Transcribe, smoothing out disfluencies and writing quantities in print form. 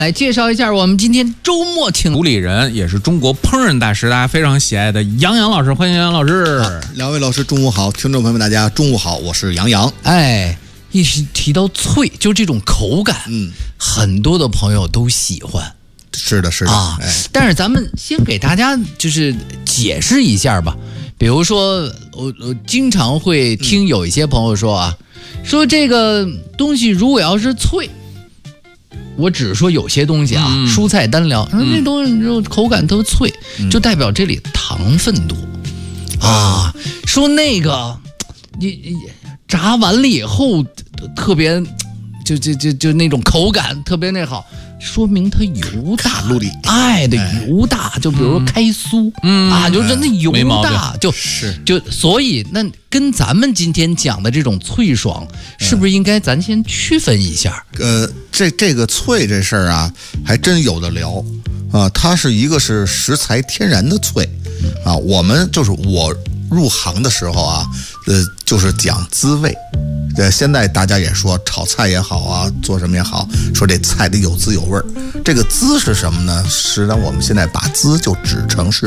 来介绍一下我们今天周末请主理人，也是中国烹饪大师，大家非常喜爱的杨洋老师，欢迎杨老师。 两位老师中午好，听众朋友们大家中午好，我是杨洋。 一提到脆，就这种口感，很多的朋友都喜欢。 是的，是的啊。 但是咱们先给大家就是解释一下吧。比如说，我经常会听有一些朋友说啊，说这个东西如果要是脆。我只是说有些东西啊，蔬菜单聊，那东西就口感特别脆，就代表这里糖分多啊。说那个你炸完了以后特别就那种口感特别那好，说明它油大， 卡路里油大，就比如说开酥就是那油大，就所以那跟咱们今天讲的这种脆爽，是不是应该咱先区分一下？ 这个脆这事儿啊，还真有的聊啊。它是一个是食材天然的脆啊，我入行的时候啊，就是讲滋味。现在大家也说炒菜也好啊，做什么也好，说这菜得有滋有味儿。这个滋是什么呢？实际上我们现在把滋就指成是